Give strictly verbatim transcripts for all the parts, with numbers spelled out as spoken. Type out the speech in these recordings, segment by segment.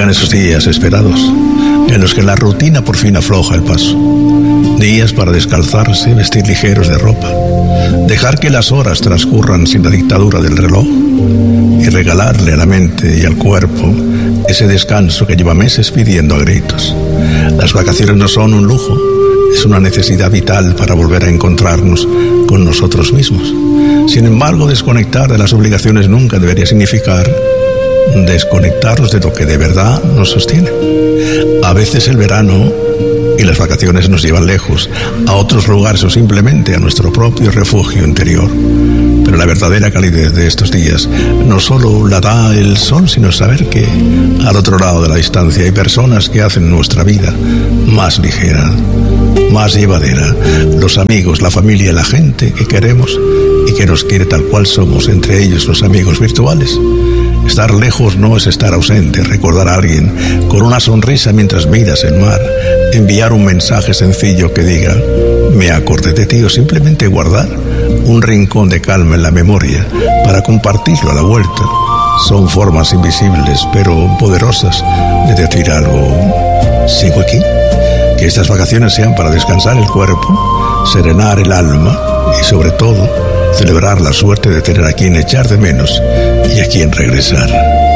Llegan esos días esperados, en los que la rutina por fin afloja el paso. Días para descalzarse, vestir ligeros de ropa, dejar que las horas transcurran sin la dictadura del reloj y regalarle a la mente y al cuerpo ese descanso que lleva meses pidiendo a gritos. Las vacaciones no son un lujo, es una necesidad vital para volver a encontrarnos con nosotros mismos. Sin embargo, desconectar de las obligaciones nunca debería significar desconectarnos de lo que de verdad nos sostiene. A veces el verano y las vacaciones nos llevan lejos, a otros lugares o simplemente a nuestro propio refugio interior. Pero la verdadera calidez de estos días no solo la da el sol, sino saber que al otro lado de la distancia hay personas que hacen nuestra vida más ligera, más llevadera. Los amigos, la familia, la gente que queremos y que nos quiere tal cual somos, entre ellos los amigos virtuales. Estar lejos no es estar ausente, recordar a alguien con una sonrisa mientras miras el mar, enviar un mensaje sencillo que diga me acordé de ti, o simplemente guardar un rincón de calma en la memoria para compartirlo a la vuelta. Son formas invisibles pero poderosas de decir algo. ¿Sigo aquí? Que estas vacaciones sean para descansar el cuerpo, serenar el alma y sobre todo celebrar la suerte de tener a quien echar de menos y a quien regresar.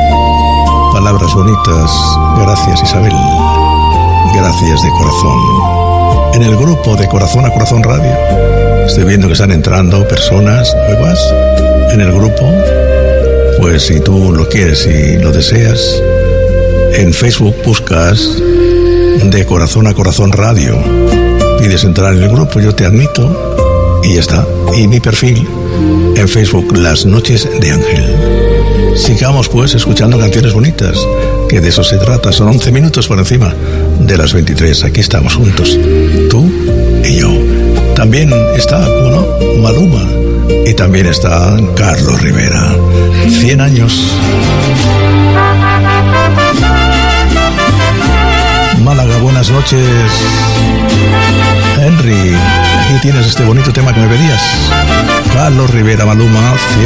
Palabras bonitas. Gracias, Isabel. Gracias de corazón. En el grupo de Corazón a Corazón Radio estoy viendo que están entrando personas nuevas en el grupo. Pues si tú lo quieres y lo deseas, en Facebook buscas de Corazón a Corazón Radio, pides entrar en el grupo, yo te admito y ya está. Y mi perfil en Facebook, Las Noches de Ángel. Sigamos pues escuchando canciones bonitas, que de eso se trata. Son once minutos por encima de las veintitrés. Aquí estamos juntos, tú y yo. También está, ¿cómo no?, Maluma. Y también está Carlos Rivera. Cien años. Málaga, buenas noches. Henry, aquí tienes este bonito tema que me pedías. Carlos Rivera, Maluma, cien